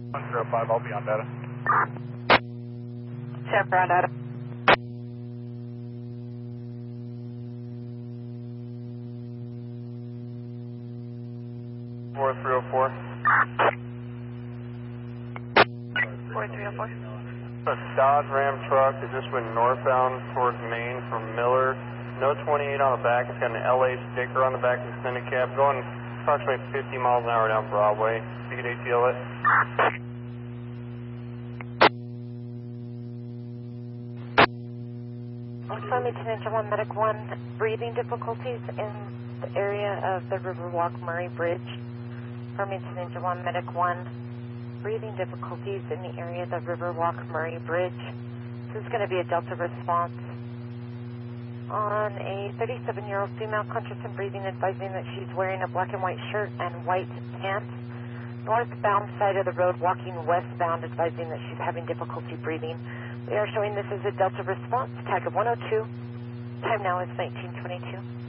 105, I'll be on data. San Fran data. 4304. 4304. A Dodge Ram truck that just went northbound towards Maine from Miller. No 28 on the back. It's got an LA sticker on the back of the extended cab going approximately 50 miles an hour down Broadway. If you could ATL it. From Lieutenant John Medic 1, breathing difficulties in the area of the Riverwalk Murray Bridge. From Lieutenant John Medic 1, breathing difficulties in the area of the Riverwalk Murray Bridge. This is going to be a Delta response on a 37-year-old female conscious and breathing, advising that she's wearing a black and white shirt and white pants. Northbound side of the road, walking westbound, advising that she's having difficulty breathing. We are showing this as a Delta response, tag of 102. Time now is 1922.